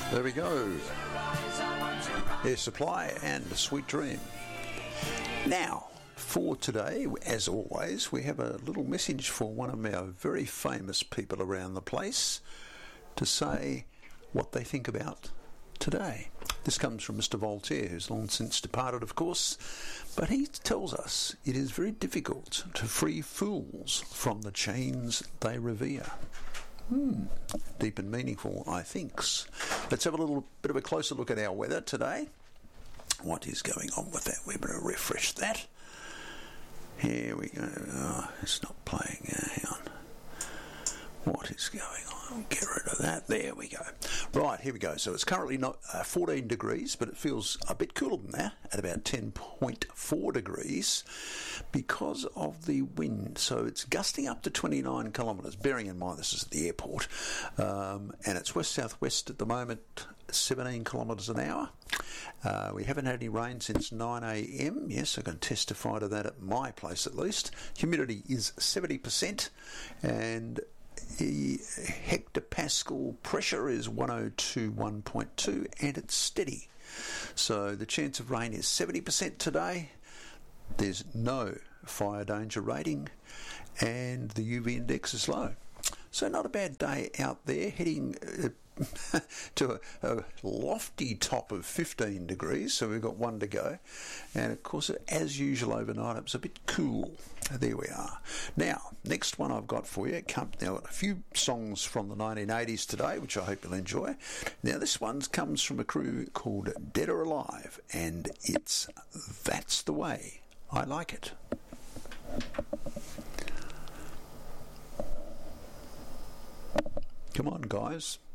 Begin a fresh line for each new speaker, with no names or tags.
There we go. Air Supply and Sweet Dream. Now, for today, as always, we have a little message for one of our very famous people around the place to say what they think about today. This comes from Mr. Voltaire, who's long since departed, of course, but he tells us it is very difficult to free fools from the chains they revere. Deep and meaningful, I think. Let's have a little bit of a closer look at our weather today. What is going on with that? We better refresh that. Here we go. Oh, it's not playing. Hang on. What is going on? Get rid of that. There we go. Right, here we go. So it's currently not 14 degrees, but it feels a bit cooler than that at about 10.4 degrees because of the wind. So it's gusting up to 29 kilometres, bearing in mind this is at the airport. And it's west-southwest at the moment, 17 kilometres an hour. We haven't had any rain since 9 a.m. Yes, I can testify to that at my place at least. Humidity is 70%, and the hectopascal pressure is 102.1.2, and it's steady. So the chance of rain is 70% today. There's no fire danger rating, and the UV index is low. So not a bad day out there, heading to a lofty top of 15 degrees, so we've got one to go. And of course, as usual overnight, it was a bit cool. There we are. Now, next one I've got for you. Now, I've got a few songs from the 1980s today, which I hope you'll enjoy. Now, this one comes from a crew called Dead or Alive, and it's That's the Way I Like It. Come on, guys.